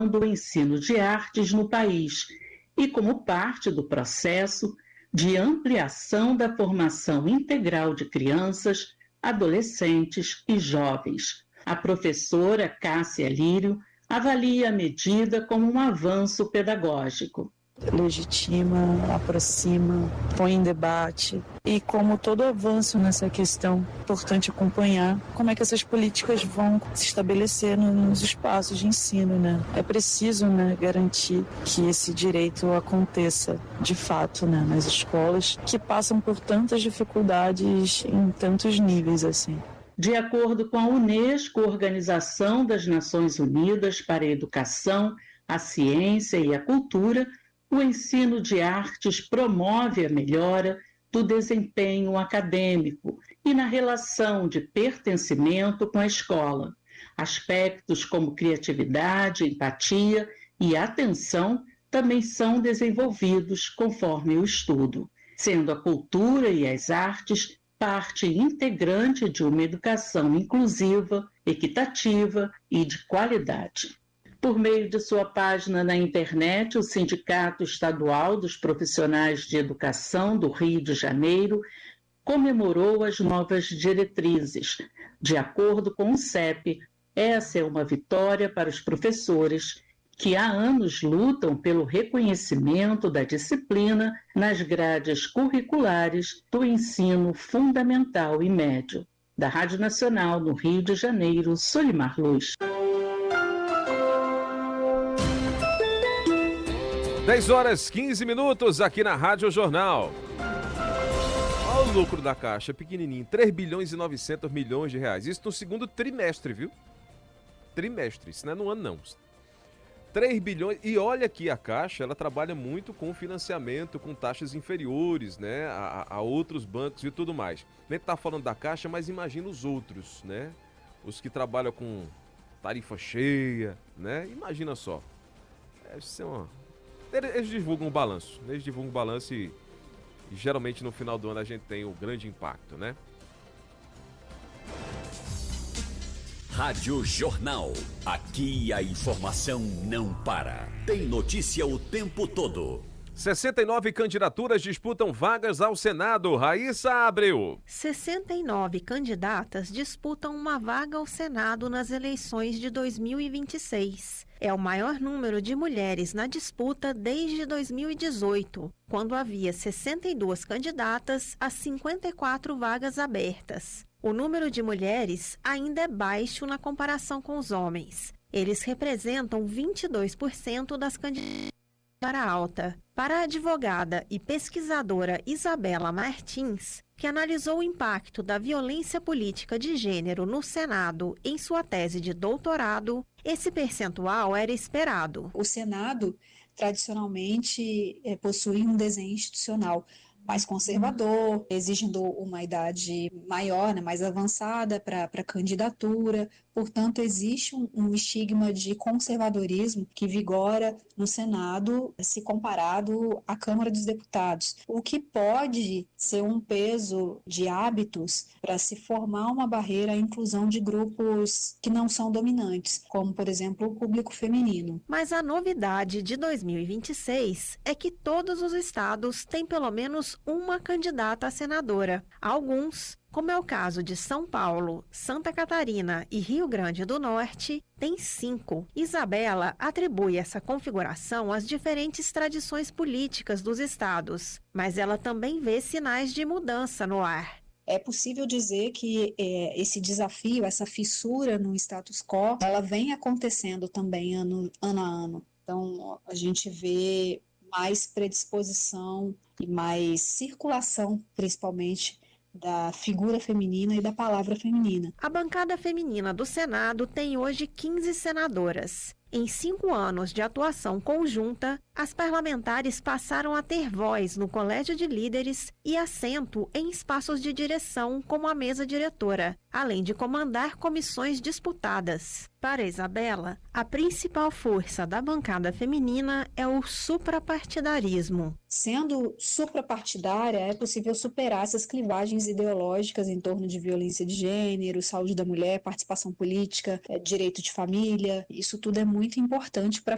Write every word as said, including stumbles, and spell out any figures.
do ensino de artes no país e como parte do processo de ampliação da formação integral de crianças, adolescentes e jovens. A professora Cássia Lírio avalia a medida como um avanço pedagógico. Legitima, aproxima, põe em debate e como todo avanço nessa questão, é importante acompanhar como é que essas políticas vão se estabelecer nos espaços de ensino, né? É preciso, né, garantir que esse direito aconteça de fato, né, nas escolas que passam por tantas dificuldades em tantos níveis assim. De acordo com a Unesco, Organização das Nações Unidas para a Educação, a Ciência e a Cultura, o ensino de artes promove a melhora do desempenho acadêmico e na relação de pertencimento com a escola. Aspectos como criatividade, empatia e atenção também são desenvolvidos conforme o estudo, sendo a cultura e as artes parte integrante de uma educação inclusiva, equitativa e de qualidade. Por meio de sua página na internet, o Sindicato Estadual dos Profissionais de Educação do Rio de Janeiro comemorou as novas diretrizes. De acordo com o C E P, essa é uma vitória para os professores que há anos lutam pelo reconhecimento da disciplina nas grades curriculares do ensino fundamental e médio. Da Rádio Nacional, no Rio de Janeiro, Solimar Luz. dez horas e quinze minutos aqui na Rádio Jornal. Olha o lucro da Caixa, pequenininho, três bilhões e novecentos milhões de reais. Isso no segundo trimestre, viu? Trimestre, isso não é no ano não. três bilhões, e olha que a Caixa, ela trabalha muito com financiamento, com taxas inferiores, né, a, a outros bancos e tudo mais. Nem tá falando da Caixa, mas imagina os outros, né, os que trabalham com tarifa cheia, né, imagina só. Deve ser uma... Eles divulgam o balanço, eles divulgam o balanço e, e geralmente no final do ano a gente tem o grande impacto, né. Rádio Jornal. Aqui a informação não para. Tem notícia o tempo todo. sessenta e nove candidaturas disputam vagas ao Senado. Raíssa Abreu. sessenta e nove candidatas disputam uma vaga ao Senado nas eleições de dois mil e vinte e seis. É o maior número de mulheres na disputa desde dois mil e dezoito, quando havia sessenta e duas candidatas a cinquenta e quatro vagas abertas. O número de mulheres ainda é baixo na comparação com os homens. Eles representam vinte e dois por cento das candidaturas para alta. Para a advogada e pesquisadora Isabela Martins, que analisou o impacto da violência política de gênero no Senado em sua tese de doutorado, esse percentual era esperado. O Senado, tradicionalmente, é, possui um desenho institucional mais conservador, exigindo uma idade maior, né, mais avançada para a candidatura. Portanto, existe um, um estigma de conservadorismo que vigora no Senado se comparado à Câmara dos Deputados, o que pode ser um peso de hábitos para se formar uma barreira à inclusão de grupos que não são dominantes, como, por exemplo, o público feminino. Mas a novidade de dois mil e vinte e seis é que todos os estados têm pelo menos uma candidata a senadora. Alguns, como é o caso de São Paulo, Santa Catarina e Rio Grande do Norte, tem cinco. Isabela atribui essa configuração às diferentes tradições políticas dos estados, mas ela também vê sinais de mudança no ar. É possível dizer que é, esse desafio, essa fissura no status quo, ela vem acontecendo também ano, ano a ano. Então, a gente vê mais predisposição e mais circulação, principalmente, da figura feminina e da palavra feminina. A bancada feminina do Senado tem hoje quinze senadoras. Em cinco anos de atuação conjunta, as parlamentares passaram a ter voz no colégio de líderes e assento em espaços de direção, como a mesa diretora, além de comandar comissões disputadas. Para Isabela, a principal força da bancada feminina é o suprapartidarismo. Sendo suprapartidária, é possível superar essas clivagens ideológicas em torno de violência de gênero, saúde da mulher, participação política, direito de família. Isso tudo é muito importante para